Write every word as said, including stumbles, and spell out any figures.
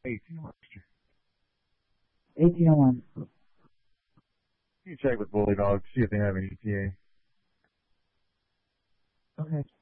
eighteen Webster. eighteen oh one. Can you check with Bully Dog, see if they have any E T A? Okay.